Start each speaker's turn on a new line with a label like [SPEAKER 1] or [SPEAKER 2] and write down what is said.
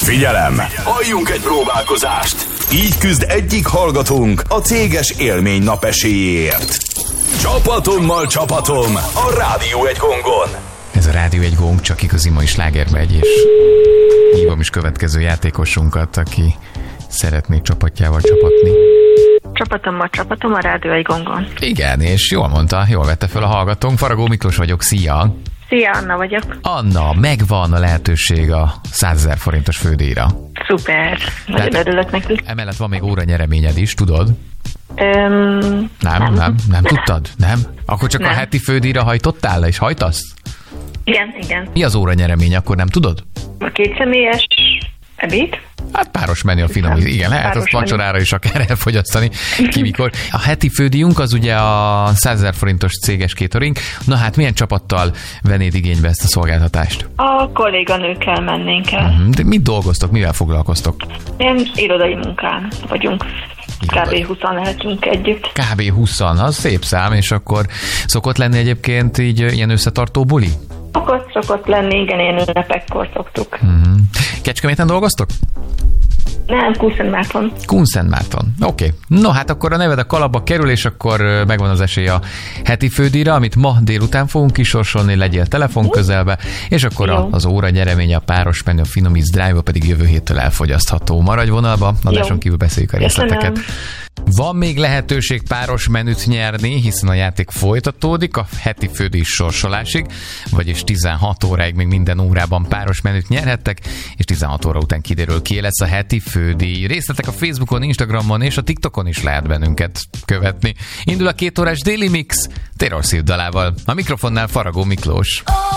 [SPEAKER 1] Figyelem! Halljunk egy próbálkozást! Így küzd egyik hallgatónk a céges élmény napesélyéért. Csapatom a Rádió egy gongon.
[SPEAKER 2] Ez a Rádió egy gong, csak igazi mai sláger megy, és hívom is következő játékosunkat, aki szeretnék csapatjával csapatni.
[SPEAKER 3] Csapatom a Rádió egy gongon.
[SPEAKER 2] Igen, és jól mondta, jól vette fel a hallgatónk. Faragó Miklós vagyok, szia!
[SPEAKER 3] Szia, Anna vagyok.
[SPEAKER 2] Anna, megvan a lehetőség a 100 000 forintos fődíjra.
[SPEAKER 3] Szuper, nagyon örülök neki.
[SPEAKER 2] Emellett van még óra nyereményed is, tudod? Nem tudtad? Nem? Akkor csak nem. A heti fődíjra hajtottál és hajtasz?
[SPEAKER 3] Igen.
[SPEAKER 2] Mi az óra nyeremény, akkor nem tudod?
[SPEAKER 3] A 2 személyes ebéd.
[SPEAKER 2] Hát páros menü a finom. Igen, lehet azt vacsorára is akár elfogyasztani. Ki mikor. A heti fődíjunk az ugye a 100 000 forintos céges catering. Na hát milyen csapattal vennéd igénybe ezt a szolgáltatást?
[SPEAKER 3] A kolléganőkkel mennénk el.
[SPEAKER 2] De mit dolgoztok, mivel foglalkoztok?
[SPEAKER 3] Ilyen irodai munkán vagyunk. Kb. 20-an lehetünk együtt.
[SPEAKER 2] Kb. 20-an, az szép szám, és akkor szokott lenni egyébként így ilyen összetartó buli?
[SPEAKER 3] Szokott lenni, igen, ilyen ünnepekkor szoktuk.
[SPEAKER 2] Kecskeméten dolgoztok?
[SPEAKER 3] Nem, Kunszentmárton.
[SPEAKER 2] Kunszentmárton. Oké. No, hát akkor a neved a kalapba kerül, és akkor megvan az esély a heti fődíjra, amit ma délután fogunk kisorsolni, legyél telefon közelbe, és akkor az óra nyereménye, a páros menü, a finom íz drive pedig jövő héttől elfogyasztható. Maradj vonalba, adáson kívül beszéljük a részleteket. Van még lehetőség páros menüt nyerni, hiszen a játék folytatódik a heti fődíj sorsolásig, vagyis 16 óráig még minden órában páros menüt nyerhettek, és 16 óra után kiderül, ki lesz a heti fődíj. Részletek a Facebookon, Instagramon és a TikTokon is lehet bennünket követni. Indul a 2 órás Daily Mix Taylor Swift dalával. A mikrofonnál Faragó Miklós.